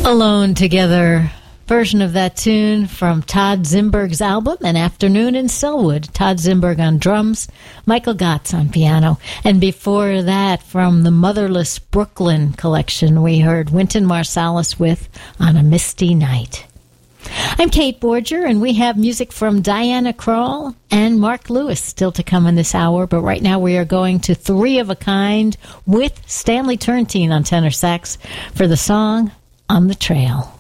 Alone Together version of that tune from Todd Zimberg's album An Afternoon in Selwood. Todd Zimberg on drums, Michael Gotts on piano. And before that, from the Motherless Brooklyn collection, we heard Wynton Marsalis with On a Misty Night. I'm Kate Borger, and we have music from Diana Krall and Mark Lewis still to come in this hour. But right now we are going to Three of a Kind with Stanley Turrentine on tenor sax for the song On the Trail.